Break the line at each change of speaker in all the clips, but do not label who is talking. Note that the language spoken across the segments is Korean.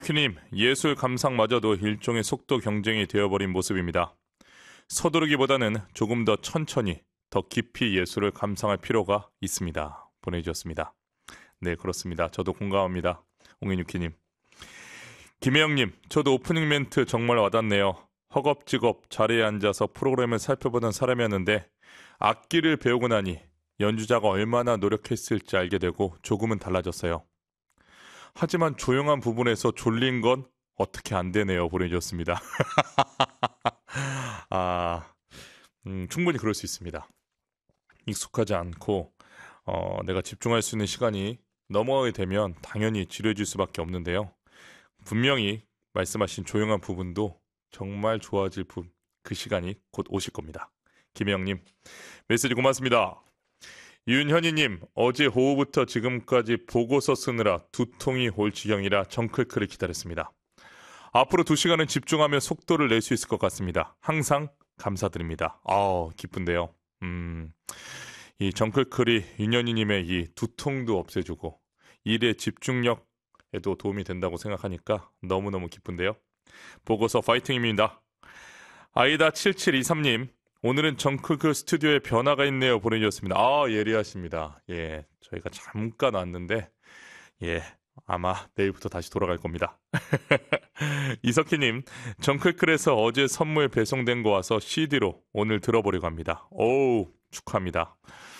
큐님, 예술 감상마저도 일종의 속도 경쟁이 되어버린 모습입니다. 서두르기보다는 조금 더 천천히, 더 깊이 예술을 감상할 필요가 있습니다. 보내주셨습니다. 네, 그렇습니다. 저도 공감합니다. 옹이뉴키님. 김혜영님, 저도 오프닝 멘트 정말 와닿네요. 허겁지겁 자리에 앉아서 프로그램을 살펴보던 사람이었는데 악기를 배우고 나니 연주자가 얼마나 노력했을지 알게 되고 조금은 달라졌어요. 하지만 조용한 부분에서 졸린 건 어떻게 안 되네요. 보내주셨습니다. 충분히 그럴 수 있습니다. 익숙하지 않고 내가 집중할 수 있는 시간이 넘어가게 되면 당연히 지루해질 수밖에 없는데요. 분명히 말씀하신 조용한 부분도 정말 좋아질 그 시간이 곧 오실 겁니다. 김혜영님, 메시지 고맙습니다. 윤현희님, 어제 오후부터 지금까지 보고서 쓰느라 두통이 올 지경이라 정클크를 기다렸습니다. 앞으로 2시간은 집중하며 속도를 낼 수 있을 것 같습니다. 항상 감사드립니다. 기쁜데요. 이 정클클이 윤현희님의 이 두통도 없애주고 일의 집중력에도 도움이 된다고 생각하니까 너무너무 기쁜데요. 보고서 파이팅입니다. 아이다 7723님, 오늘은 정클클 스튜디오에 변화가 있네요. 보내주셨습니다. 예리하십니다. 예, 저희가 잠깐 왔는데 아마 내일부터 다시 돌아갈 겁니다. 이석희님, 정클클에서 어제 선물 배송된 거 와서 CD로 오늘 들어보려고 합니다. 축하합니다.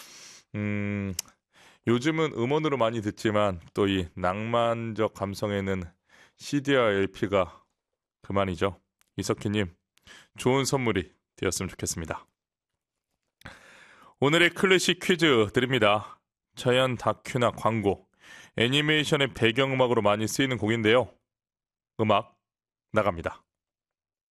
요즘은 음원으로 많이 듣지만 또 이 낭만적 감성에는 CD와 LP가 그만이죠. 이석희님, 좋은 선물이 되었으면 좋겠습니다. 오늘의 클래식 퀴즈 드립니다. 자연 다큐나 광고, 애니메이션의 배경음악으로 많이 쓰이는 곡인데요. 음악 나갑니다.